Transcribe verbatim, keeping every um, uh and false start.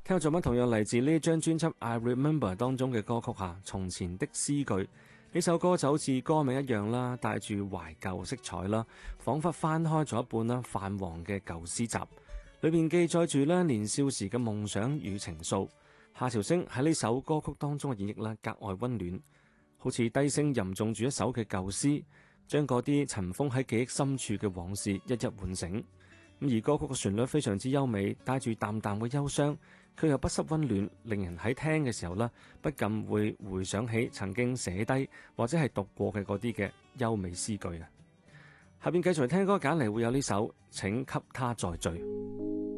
聽嘅作品同樣嚟自呢張專輯《I Remember》當中嘅歌曲嚇，從前的詩句。呢首歌就好似歌名一樣啦，帶住懷舊色彩啦，彷彿翻開咗一本啦泛黃嘅舊詩集，裏面記載住咧年少時嘅夢想與情愫。夏韶聲喺呢首歌曲當中嘅演繹咧格外溫暖，好似低聲吟誦住一首嘅舊詩，將嗰啲塵封喺記憶深處嘅往事一一喚醒。而歌曲嘅旋律非常之優美，帶住淡淡嘅憂傷，佢又不失溫暖，令人喺聽嘅時候呢，不禁會回想起曾經寫低或者係讀過嘅嗰啲嘅優美詩句啊！下邊繼續聽歌揀嚟會有呢首《請給他再醉》。